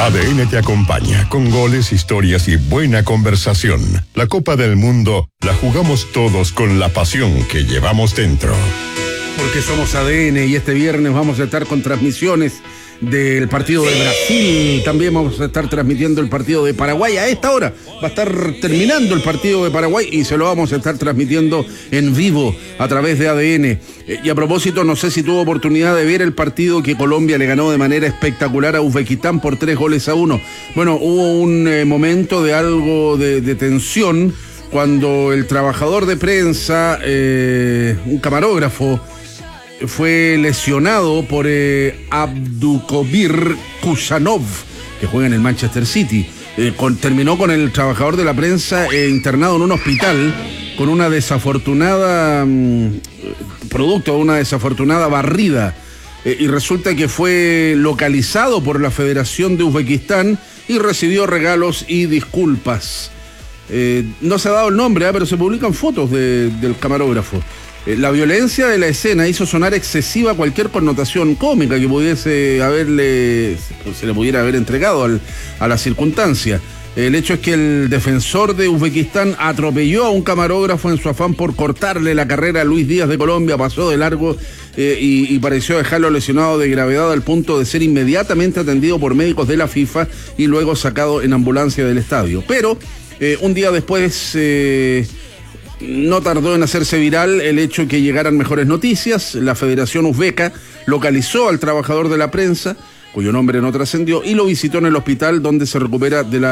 ADN te acompaña con goles, historias y buena conversación. La Copa del Mundo la jugamos todos con la pasión que llevamos dentro. Porque somos ADN y este viernes vamos a estar con transmisiones del partido de Brasil. También vamos a estar transmitiendo el partido de Paraguay. A esta hora va a estar terminando el partido de Paraguay y se lo vamos a estar transmitiendo en vivo a través de ADN. Y a propósito, no sé si tuvo oportunidad de ver el partido que Colombia le ganó de manera espectacular a Uzbekistán por 3-1. Bueno, hubo un momento de algo de tensión cuando el trabajador de prensa, un camarógrafo, fue lesionado por Abdukovir Kusanov, que juega en el Manchester City. Terminó con el trabajador de la prensa internado en un hospital con una desafortunada producto de una desafortunada barrida. Y resulta que fue localizado por la Federación de Uzbekistán y recibió regalos y disculpas. No se ha dado el nombre, pero se publican fotos del camarógrafo. La violencia de la escena hizo sonar excesiva cualquier connotación cómica que pudiese se le pudiera haber entregado a la circunstancia. El hecho es que el defensor de Uzbekistán atropelló a un camarógrafo en su afán por cortarle la carrera a Luis Díaz de Colombia, pasó de largo y pareció dejarlo lesionado de gravedad al punto de ser inmediatamente atendido por médicos de la FIFA y luego sacado en ambulancia del estadio. Pero un día después no tardó en hacerse viral el hecho que llegaran mejores noticias. La Federación Uzbeca localizó al trabajador de la prensa, cuyo nombre no trascendió, y lo visitó en el hospital donde se recupera de la